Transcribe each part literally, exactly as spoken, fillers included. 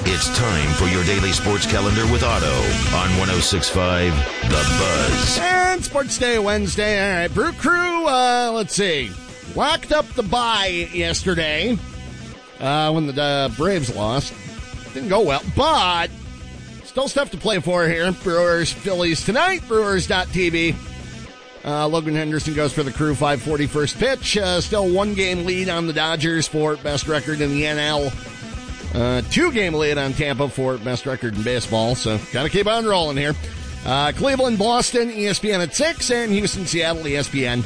It's time for your daily sports calendar with Otto on one oh six point five The Buzz. And Sports Day Wednesday. All right, Brew Crew, uh, let's see. Locked up the bye yesterday uh, when the uh, Braves lost. Didn't go well, but still stuff to play for here. Brewers, Phillies tonight, Brewers dot T V. Uh, Logan Henderson goes for the Crew, five forty first pitch. Uh, still one game lead on the Dodgers for best record in the N L. Uh, two game lead on Tampa for best record in baseball. So gotta keep on rolling here. Uh, Cleveland, Boston, E S P N at six, and Houston, Seattle, E S P N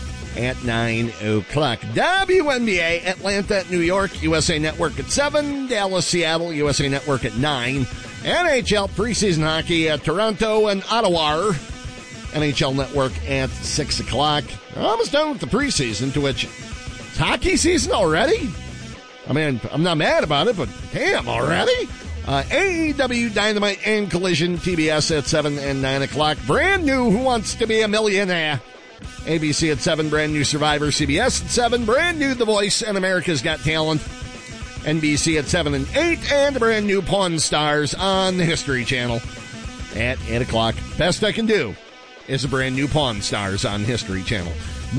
at nine o'clock. W N B A, Atlanta, New York, U S A Network at seven. Dallas, Seattle, U S A Network at nine. N H L preseason hockey at Toronto and Ottawa. N H L Network at six o'clock. We're almost done with the preseason, to which it's hockey season already? I mean, I'm not mad about it, but damn, already? Uh, A E W, Dynamite, and Collision, T B S at seven and nine o'clock. Brand new Who Wants to Be a Millionaire? A B C at seven, brand new Survivor, C B S at seven, brand new The Voice, and America's Got Talent. N B C at seven and eight, and brand new Pawn Stars on the History Channel at eight o'clock. Best I can do is a brand new Pawn Stars on History Channel.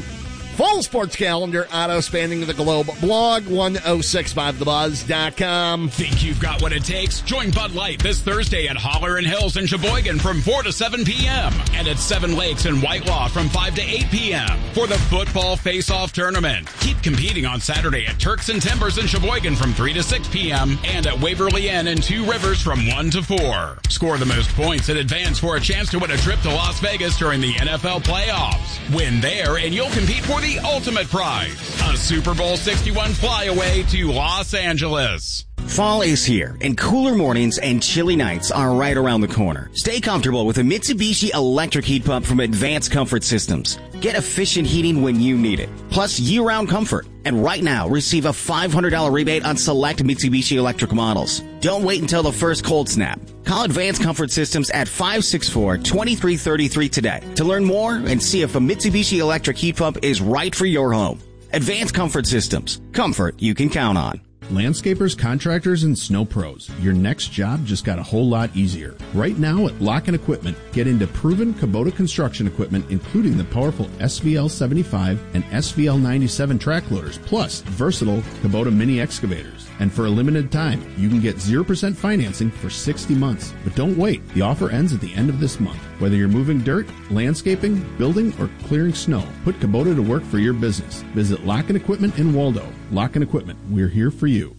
Full sports calendar, Otto spanning the globe. Blog ten sixty-five the buzz dot com. Think you've got what it takes? Join Bud Light this Thursday at Holler and Hills in Sheboygan from four to seven p.m. and at Seven Lakes in Whitelaw from five to eight p.m. for the football face-off tournament. Keep competing on Saturday at Turks and Timbers in Sheboygan from three to six p.m. and at Waverly Inn in Two Rivers from one to four. Score the most points in advance for a chance to win a trip to Las Vegas during the N F L playoffs. Win there and you'll compete for the ultimate prize, a Super Bowl sixty-one flyaway to Los Angeles. Fall is here, and cooler mornings and chilly nights are right around the corner. Stay comfortable with a Mitsubishi electric heat pump from Advanced Comfort Systems. Get efficient heating when you need it, plus year-round comfort. And right now, receive a five hundred dollars rebate on select Mitsubishi electric models. Don't wait until the first cold snap. Call Advanced Comfort Systems at five six four, two three three three today to learn more and see if a Mitsubishi electric heat pump is right for your home. Advanced Comfort Systems. Comfort you can count on. Landscapers, contractors, and snow pros, your next job just got a whole lot easier. Right now at Lock and Equipment, get into proven Kubota construction equipment, including the powerful S V L seventy-five and S V L ninety-seven track loaders, plus versatile Kubota mini excavators. And for a limited time, you can get zero percent financing for sixty months. But don't wait. The offer ends at the end of this month. Whether you're moving dirt, landscaping, building, or clearing snow, put Kubota to work for your business. Visit Lock and Equipment in Waldo. Lock and Equipment, we're here for you.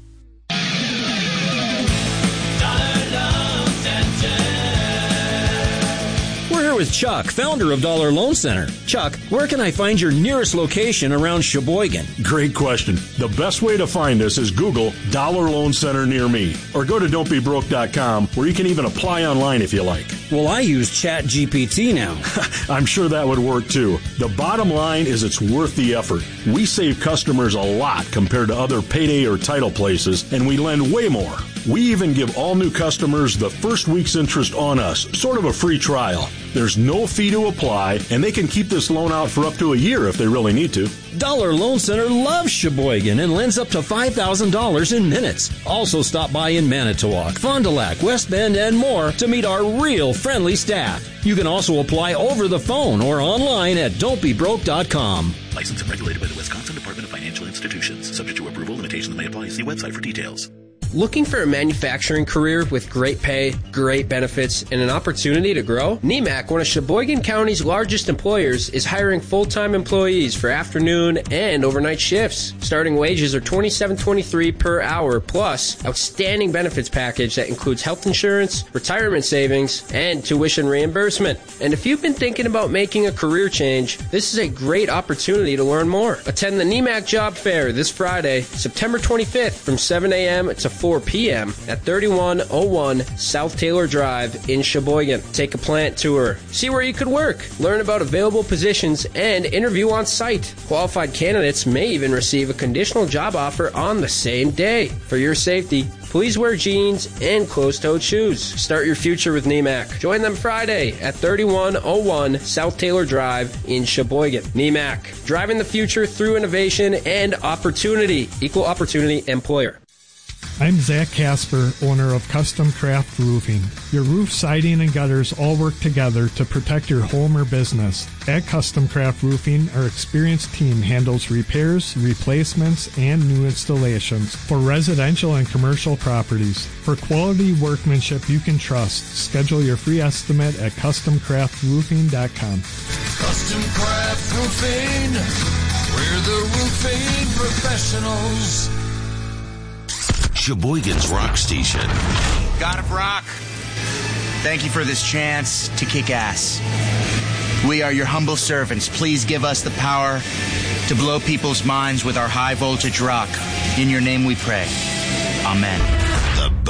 With Chuck, founder of Dollar Loan Center. Chuck, where can I find your nearest location around Sheboygan? Great question. The best way to find us is Google Dollar Loan Center near me, or go to don't be broke dot com, where you can even apply online if you like. Well, I use Chat G P T now. I'm sure that would work too. The bottom line is it's worth the effort. We save customers a lot compared to other payday or title places, and we lend way more. We even give all new customers the first week's interest on us, sort of a free trial. There's no fee to apply, and they can keep this loan out for up to a year if they really need to. Dollar Loan Center loves Sheboygan and lends up to five thousand dollars in minutes. Also stop by in Manitowoc, Fond du Lac, West Bend, and more to meet our real friendly staff. You can also apply over the phone or online at don't be broke dot com. Licensed and regulated by the Wisconsin Department of Financial Institutions. Subject to approval, limitations may apply. See website for details. Looking for a manufacturing career with great pay, great benefits, and an opportunity to grow? N E M A C, one of Sheboygan County's largest employers, is hiring full-time employees for afternoon and overnight shifts. Starting wages are twenty-seven twenty-three per hour, plus outstanding benefits package that includes health insurance, retirement savings, and tuition reimbursement. And if you've been thinking about making a career change, this is a great opportunity to learn more. Attend the N E M A C Job Fair this Friday, September twenty-fifth from seven a.m. to four p.m. at thirty-one oh one South Taylor Drive in Sheboygan. Take a plant tour, see where you could work, learn about available positions, and interview on site. Qualified candidates may even receive a conditional job offer on the same day. For your safety, please wear jeans and closed-toed shoes. Start your future with N E M A C. Join them Friday at thirty-one oh one South Taylor Drive in Sheboygan. N E M A C, driving the future through innovation and opportunity. Equal opportunity employer. I'm Zach Casper, owner of Custom Craft Roofing. Your roof, siding, and gutters all work together to protect your home or business. At Custom Craft Roofing, our experienced team handles repairs, replacements, and new installations for residential and commercial properties. For quality workmanship you can trust, schedule your free estimate at custom craft roofing dot com. Custom Craft Roofing, we're the roofing professionals. Sheboygan's Rock Station. God of Rock, thank you for this chance to kick ass. We are your humble servants. Please give us the power to blow people's minds with our high voltage rock. In your name we pray. Amen.